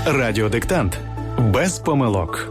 Радіодиктант. Без помилок.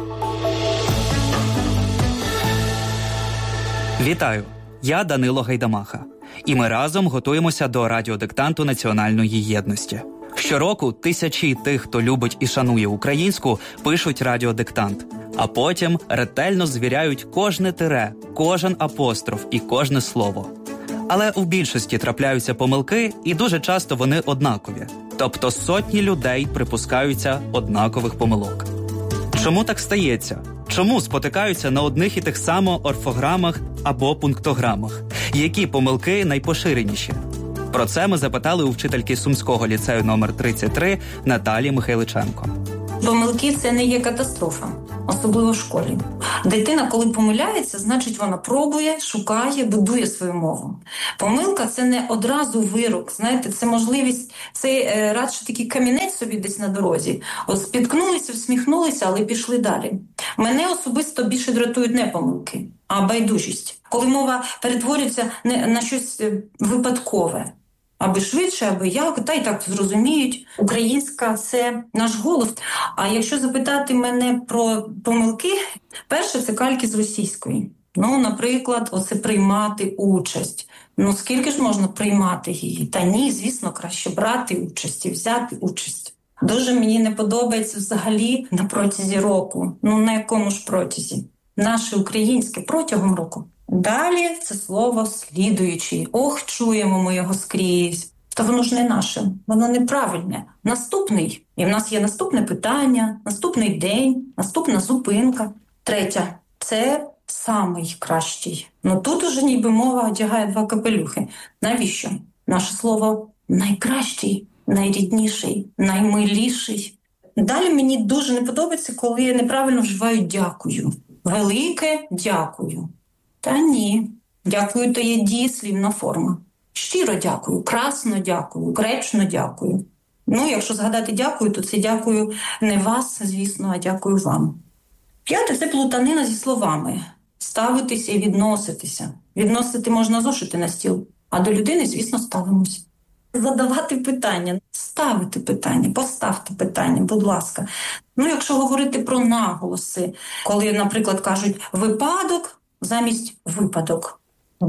Вітаю! Я Данило Гайдамаха. І ми разом готуємося до радіодиктанту національної єдності. Щороку тисячі тих, хто любить і шанує українську, пишуть радіодиктант. А потім ретельно звіряють кожне тире, кожен апостроф і кожне слово. Але у більшості трапляються помилки, і дуже часто вони однакові. Тобто сотні людей припускаються однакових помилок. Чому так стається? Чому спотикаються на одних і тих самих орфограмах або пунктограмах? Які помилки найпоширеніші? Про це ми запитали у вчительки Сумського ліцею номер 33 Наталії Михайличенко. Помилки – це не є катастрофа, особливо в школі. Дитина, коли помиляється, значить вона пробує, шукає, будує свою мову. Помилка – це не одразу вирок, знаєте, це можливість, це радше такий камінець собі десь на дорозі. От спіткнулися, всміхнулися, але пішли далі. Мене особисто більше дратують не помилки, а байдужість. Коли мова перетворюється на щось випадкове. Аби швидше, аби як, та й так зрозуміють. Українська – це наш голос. А якщо запитати мене про помилки, перше – це кальки з російської. Наприклад, оце приймати участь. Скільки ж можна приймати її? Та ні, звісно, краще брати участь і взяти участь. Дуже мені не подобається взагалі на протязі року. На якому ж протязі? Наше українське протягом року. Далі це слово «слідуючий». Ох, чуємо ми його скрізь. Та воно ж не наше, воно неправильне. Наступний. І в нас є наступне питання, наступний день, наступна зупинка. Третя – це самий кращий. Тут уже ніби мова одягає два капелюхи. Навіщо? Наше слово найкращий, найрідніший, наймиліший. Далі мені дуже не подобається, коли неправильно вживають «дякую». Велике «дякую». Та ні. Дякую – то є дієслівна форма. Щиро дякую, красно дякую, гречно дякую. Якщо згадати дякую, то це дякую не вас, звісно, а дякую вам. П'яте – це плутанина зі словами. Ставитися і відноситися. Відносити можна зошити на стіл, а до людини, звісно, ставимося. Задавати питання, ставити питання, поставте питання, будь ласка. Якщо говорити про наголоси, коли, наприклад, кажуть «випадок», замість «випадок».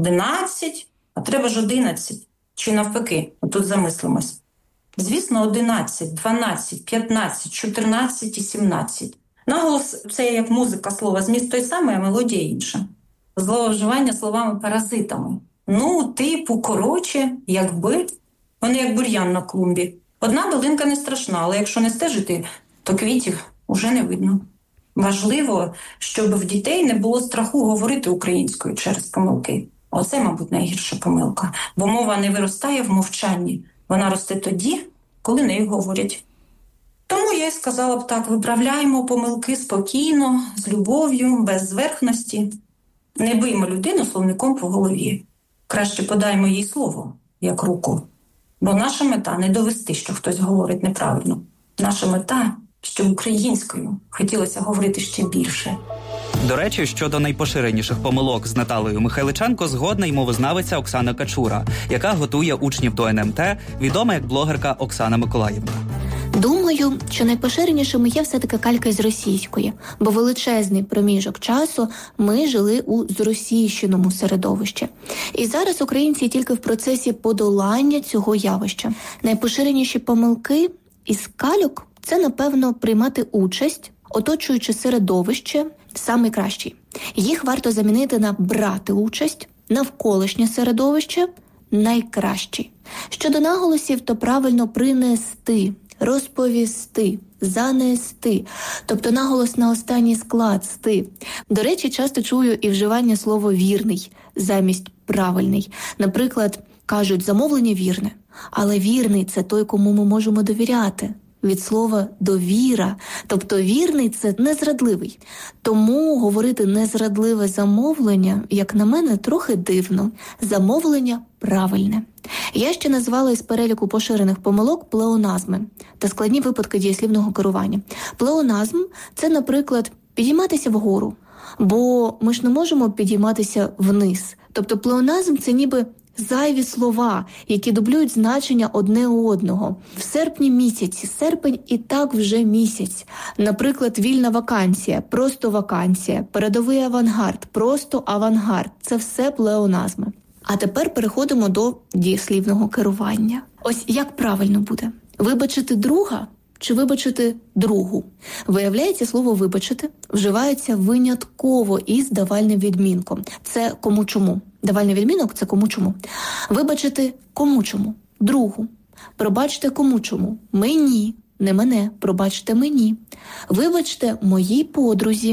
11, а треба ж 11. Чи навпаки? Тут замислимось. Звісно, 11, 12, 15, 14 і 17. Наголос – це як музика слова. Зміст той самий, а мелодія інша. Зловживання словами-паразитами. Коротше, якби. Вони як бур'ян на клумбі. Одна долинка не страшна, але якщо не стежити, то квітів уже не видно. Важливо, щоб в дітей не було страху говорити українською через помилки. Оце, мабуть, найгірша помилка. Бо мова не виростає в мовчанні. Вона росте тоді, коли нею говорять. Тому я й сказала б так, виправляємо помилки спокійно, з любов'ю, без зверхності. Не биймо людину словником по голові. Краще подаймо їй слово, як руку. Бо наша мета – не довести, що хтось говорить неправильно. Наша мета – що українською хотілося говорити ще більше. До речі, щодо найпоширеніших помилок з Наталією Михайличенко згодна й мовознавиця Оксана Качура, яка готує учнів до НМТ, відома як блогерка Оксана Миколаївна. Думаю, що найпоширенішими є все-таки кальки з російської, бо величезний проміжок часу ми жили у зросійщеному середовищі. І зараз українці тільки в процесі подолання цього явища. Найпоширеніші помилки із кальок – це, напевно, приймати участь, оточуючи середовище саме кращий. Їх варто замінити на брати участь, навколишнє середовище найкращий. Щодо наголосів, то правильно принести, розповісти, занести, тобто наголос на останній склад «сти». До речі, часто чую і вживання слова «вірний» замість «правильний». Наприклад, кажуть «замовлення вірне», але вірний – це той, кому ми можемо довіряти. Від слова «довіра», тобто вірний – це незрадливий. Тому говорити «незрадливе замовлення», як на мене, трохи дивно. Замовлення правильне. Я ще назвала із переліку поширених помилок плеоназми та складні випадки дієслівного керування. Плеоназм – це, наприклад, підійматися вгору, бо ми ж не можемо підійматися вниз. Тобто плеоназм – це ніби зайві слова, які дублюють значення одне одного. В серпні місяці, серпень і так вже місяць. Наприклад, вільна вакансія, просто вакансія, передовий авангард, просто авангард. Це все плеоназми. А тепер переходимо до дієслівного керування. Ось як правильно буде? Вибачити друга чи вибачити другу? Виявляється, слово «вибачити» вживається винятково із давальним відмінком. Це кому-чому. Давальний відмінок – це кому-чому. Вибачити кому-чому? Другу. Пробачте кому-чому? Мені. Не мене. Пробачте мені. Вибачте моїй подрузі.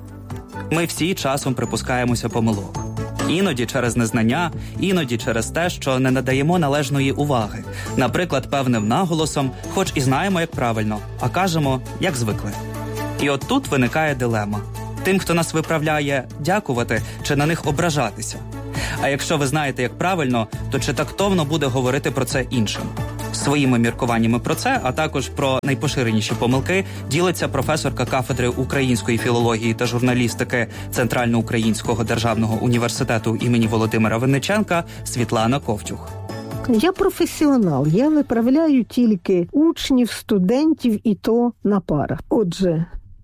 Ми всі часом припускаємося помилок. Іноді через незнання, іноді через те, що не надаємо належної уваги. Наприклад, певним наголосом, хоч і знаємо, як правильно, а кажемо, як звикли. І от тут виникає дилема. Тим, хто нас виправляє, дякувати чи на них ображатися? А якщо ви знаєте, як правильно, то чи тактовно буде говорити про це іншим? Своїми міркуваннями про це, а також про найпоширеніші помилки, ділиться професорка кафедри української філології та журналістики Центральноукраїнського державного університету імені Володимира Винниченка Світлана Ковтюх. Я професіонал, я виправляю тільки учнів, студентів і то на парах. Отже,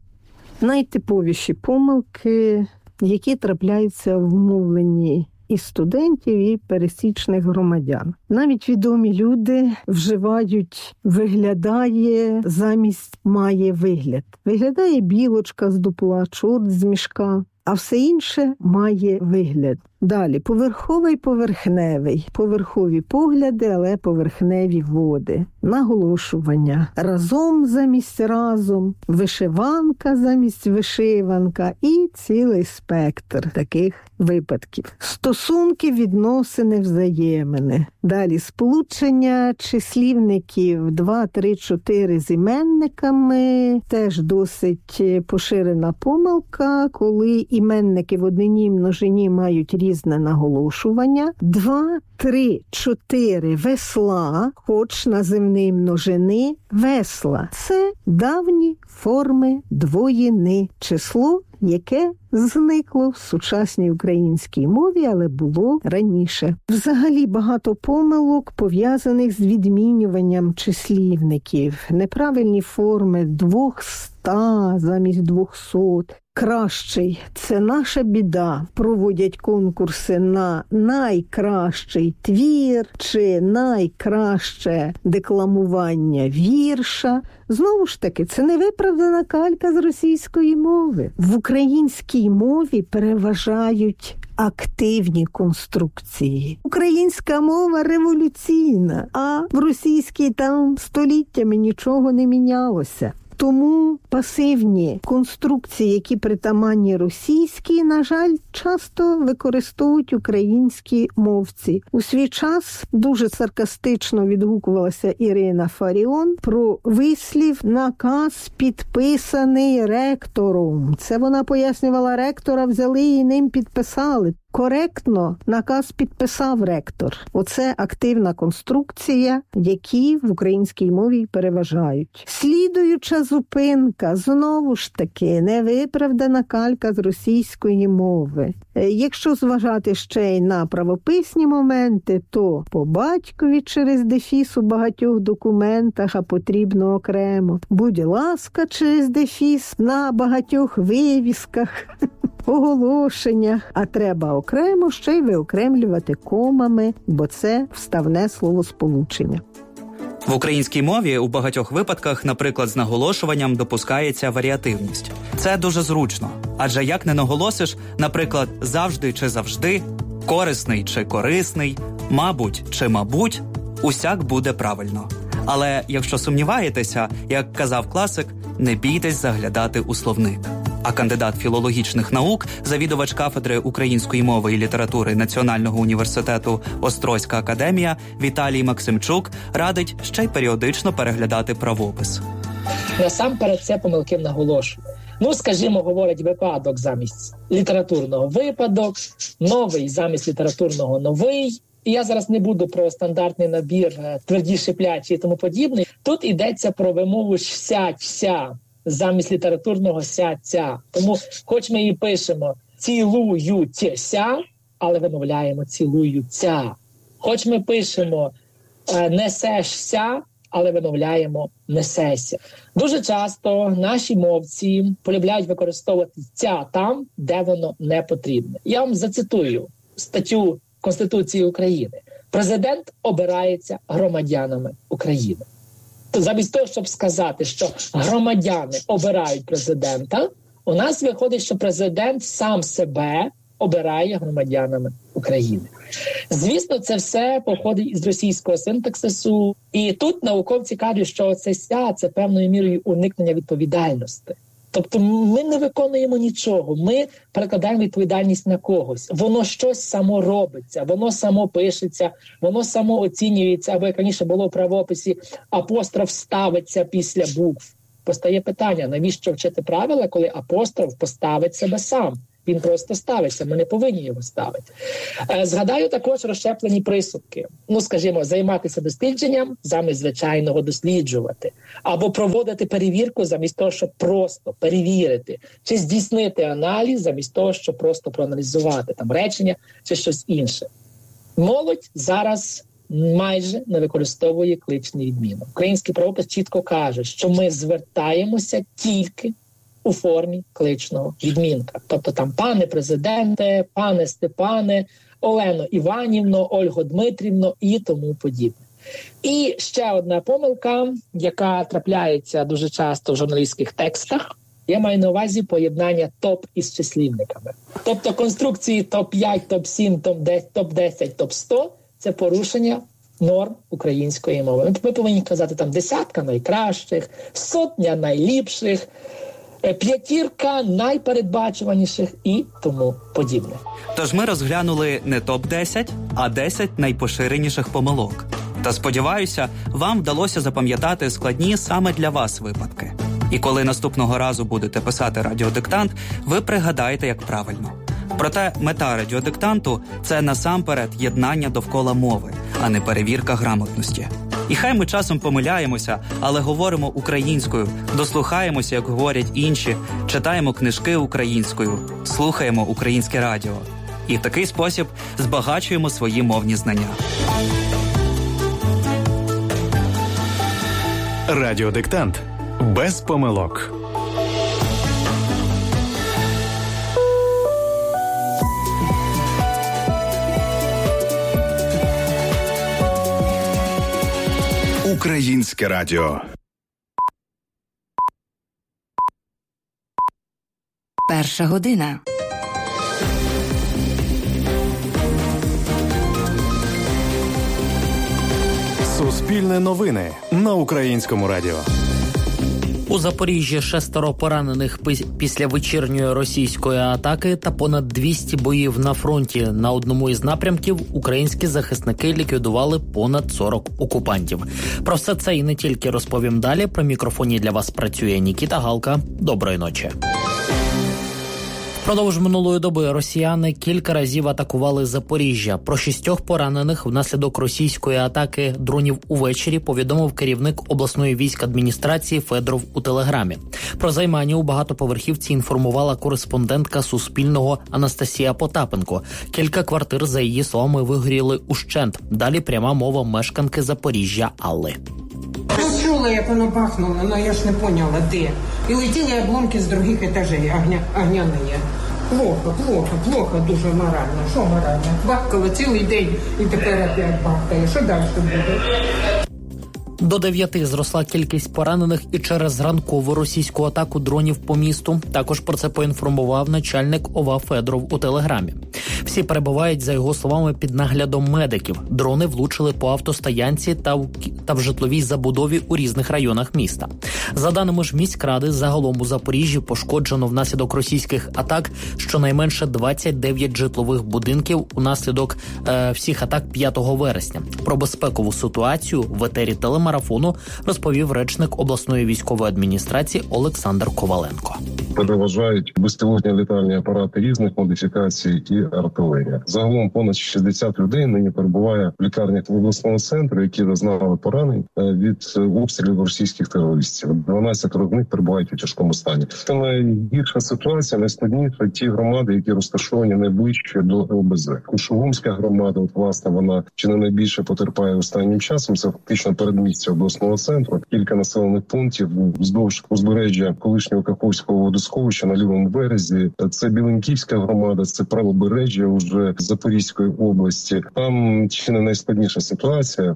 найтиповіші помилки, які трапляються в мовленні і студентів, і пересічних громадян. Навіть відомі люди вживають «виглядає» замість «має вигляд». Виглядає білочка з дупла, чорт з мішка, а все інше має вигляд. Далі, поверховий, поверхневий. Поверхові погляди, але поверхневі води. Наголошування. Разом замість разом. Вишиванка замість вишиванка. І цілий спектр таких випадків. Стосунки, відносини, взаємини. Далі, сполучення числівників 2, 3, 4 з іменниками. Теж досить поширена помилка, коли іменники в однині і множині мають різне наголошування. 2, 3, 4 весла, хоч називні множини весла. Це давні форми двоїни. Число, яке зникло в сучасній українській мові, але було раніше. Взагалі багато помилок, пов'язаних з відмінюванням числівників. Неправильні форми 200 замість 200. Кращий – це наша біда. Проводять конкурси на найкращий твір чи найкраще декламування вірша. Знову ж таки, це невиправдана калька з російської мови. В українській мові переважають активні конструкції. Українська мова революційна, а в російській там століттями нічого не мінялося. Тому пасивні конструкції, які притаманні російській, на жаль, часто використовують українські мовці. У свій час дуже саркастично відгукувалася Ірина Фаріон про вислів «наказ підписаний ректором». Це вона пояснювала, ректора взяли і ним підписали. Коректно наказ підписав ректор. Оце активна конструкція, які в українській мові переважають. Слідуюча зупинка, знову ж таки, невиправдана калька з російської мови. Якщо зважати ще й на правописні моменти, то по батькові через дефіс у багатьох документах, а потрібно окремо. Будь ласка, через дефіс на багатьох вивісках, оголошеннях, а треба окремо ще й виокремлювати комами, бо це вставне словосполучення. В українській мові у багатьох випадках, наприклад, з наголошуванням допускається варіативність. Це дуже зручно, адже як не наголосиш, наприклад, завжди чи завжди, корисний чи корисний, мабуть чи мабуть, усяк буде правильно. Але якщо сумніваєтеся, як казав класик, не бійтесь заглядати у словник. А кандидат філологічних наук, завідувач кафедри української мови і літератури Національного університету Острозька академія Віталій Максимчук радить ще й періодично переглядати правопис. Насамперед це помилки в наголошенні. Скажімо, говорять випадок замість літературного випадок, новий замість літературного новий. І я зараз не буду про стандартний набір тверді, шиплячі і тому подібне. Тут йдеться про вимову «сядь-ся» замість літературного «ся-ця». Тому хоч ми і пишемо «цілуються», але вимовляємо «цілуються». Хоч ми пишемо «несешся», але вимовляємо «несеся». Дуже часто наші мовці полюбляють використовувати «ця» там, де воно не потрібне. Я вам зацитую статтю Конституції України. Президент обирається громадянами України. Замість того, щоб сказати, що громадяни обирають президента, у нас виходить, що президент сам себе обирає громадянами України. Звісно, це все походить із російського синтаксису. І тут науковці кажуть, що це «ся» – це певною мірою уникнення відповідальності. Тобто ми не виконуємо нічого, ми перекладаємо відповідальність на когось. Воно щось само робиться, воно само пишеться, воно само оцінюється, або як раніше було в правописі, апостроф ставиться після букв. Постає питання, навіщо вчити правила, коли апостроф поставить себе сам? Він просто ставиться, ми не повинні його ставити. Згадаю також розщеплені присудки. Скажімо, займатися дослідженням замість звичайного досліджувати. Або проводити перевірку замість того, щоб просто перевірити. Чи здійснити аналіз замість того, щоб просто проаналізувати там речення чи щось інше. Молодь зараз майже не використовує кличний відмінок. Український правопис чітко каже, що ми звертаємося тільки у формі кличного відмінка. Тобто там пане президенте, пане Степане, Олено Іванівно, Ольго Дмитрівно і тому подібне. І ще одна помилка, яка трапляється дуже часто в журналістських текстах. Я маю на увазі поєднання топ із числівниками. Тобто конструкції топ-5, топ-7, топ-10, топ-100 – це порушення норм української мови. Ми повинні казати там десятка найкращих, сотня найліпших, п'ятірка найпередбачуваніших і тому подібне. Тож ми розглянули не топ-10, а 10 найпоширеніших помилок. Та сподіваюся, вам вдалося запам'ятати складні саме для вас випадки. І коли наступного разу будете писати радіодиктант, ви пригадаєте, як правильно. Проте мета радіодиктанту – це насамперед єднання довкола мови, а не перевірка грамотності. І хай ми часом помиляємося, але говоримо українською, дослухаємося, як говорять інші, читаємо книжки українською, слухаємо українське радіо. І в такий спосіб збагачуємо свої мовні знання. Радіодиктант. Без помилок. Українське радіо. Перша година. Суспільне новини на Українському радіо. У Запоріжжі 6 поранених після вечірньої російської атаки та понад 200 боїв на фронті. На одному із напрямків українські захисники ліквідували понад 40 окупантів. Про все це і не тільки розповім далі. При мікрофоні для вас працює Нікіта Галка. Доброї ночі. Впродовж минулої доби росіяни кілька разів атакували Запоріжжя. Про 6 поранених внаслідок російської атаки дронів увечері повідомив керівник обласної військадміністрації Федоров у Телеграмі. Про займання у багатоповерхівці інформувала кореспондентка Суспільного Анастасія Потапенко. Кілька квартир, за її словами, вигоріли ущент. Далі пряма мова мешканки Запоріжжя Алли. Я чула, як воно бахнуло, але я ж не поняла, де. І летіли обломки з других етажей, огняні. Плохо, дуже морально. Що морально? Бахкало цілий день і тепер опять бахкає. Що далі буде? До 9 зросла кількість поранених і через ранкову російську атаку дронів по місту. Також про це поінформував начальник ОВА Федоров у Телеграмі. Всі перебувають, за його словами, під наглядом медиків. Дрони влучили по автостоянці та в житловій забудові у різних районах міста. За даними ж міськради, загалом у Запоріжжі пошкоджено внаслідок російських атак щонайменше 29 житлових будинків унаслідок всіх атак 5 вересня. Про безпекову ситуацію в етері телемарафону марафону, розповів речник обласної військової адміністрації Олександр Коваленко. Переважають безпілотні літальні апарати різних модифікацій і артилерія. Загалом понад 60 людей нині перебуває в лікарнях обласного центру, які зазнали поранень від обстрілів російських терористів. 12 з них перебувають у тяжкому стані. Це найгірша ситуація, найскладніша ті громади, які розташовані найближче до ЛБЗ. Кушугумська громада, от власне, вона чи не найбільше потерпає останнім часом. Це фактично передмістя обласного центру. Кілька населених пунктів вздовж узбережжя колишнього Каховського водосховища на лівому березі. Це Біленьківська громада, це правобережжя уже Запорізької області. Там чи не найскладніша ситуація.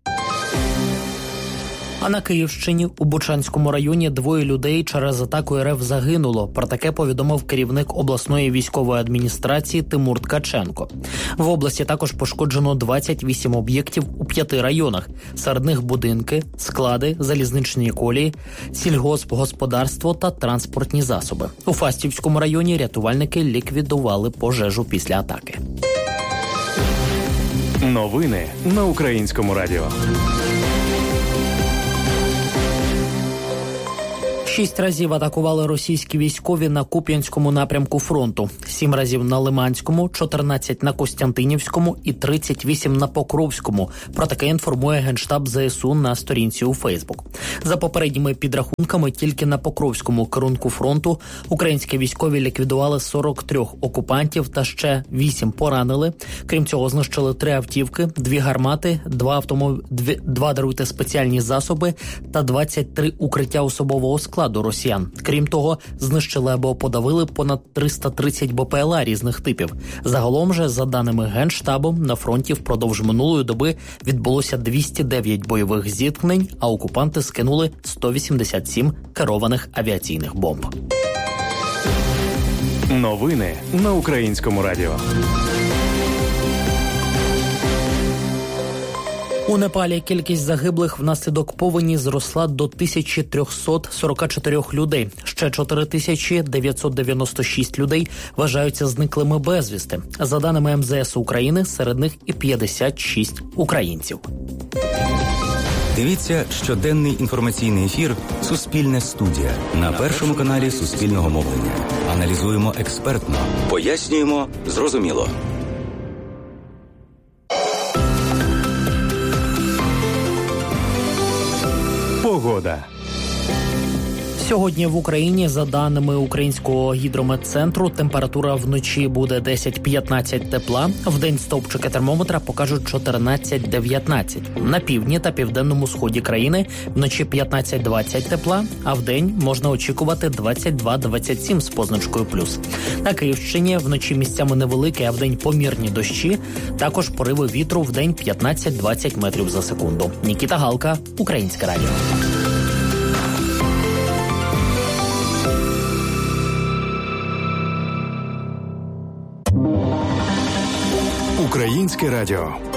А на Київщині у Бучанському районі 2 людей через атаку РФ загинуло. Про таке повідомив керівник обласної військової адміністрації Тимур Ткаченко. В області також пошкоджено 28 об'єктів у 5 районах. Серед них будинки, склади, залізничні колії, сільгоспгосподарство та транспортні засоби. У Фастівському районі рятувальники ліквідували пожежу після атаки. Новини на Українському радіо. 6 разів атакували російські військові на Куп'янському напрямку фронту, 7 разів на Лиманському, 14 на Костянтинівському і 38 на Покровському. Про таке інформує Генштаб ЗСУ на сторінці у Фейсбук. За попередніми підрахунками, тільки на Покровському керунку фронту українські військові ліквідували 43 окупантів та ще 8 поранили. Крім цього, знищили 3 автівки, 2 гармати, 2 спеціальні засоби та 23 укриття особового складу росіян. Крім того, знищили або подавили понад 330 БПЛА різних типів. Загалом же, за даними Генштабу, на фронті впродовж минулої доби відбулося 209 бойових зіткнень, а окупанти скинули 187 керованих авіаційних бомб. Новини на Українському радіо. У Непалі кількість загиблих внаслідок повені зросла до 1344 людей. Ще 4996 людей вважаються зниклими безвісти. За даними МЗС України, серед них і 56 українців. Дивіться щоденний інформаційний ефір «Суспільне студія» на Першому каналі Суспільного мовлення. Аналізуємо експертно, пояснюємо зрозуміло. Погода. Сьогодні в Україні, за даними Українського гідрометцентру, температура вночі буде 10-15 тепла, вдень стовпчики термометра покажуть 14-19. На півдні та південному сході країни вночі 15-20 тепла, а вдень можна очікувати 22-27 з позначкою плюс. На Київщині вночі місцями невеликі, а вдень помірні дощі, також пориви вітру вдень 15-20 метрів за секунду. Нікіта Галка, Українське радіо. Українське радіо.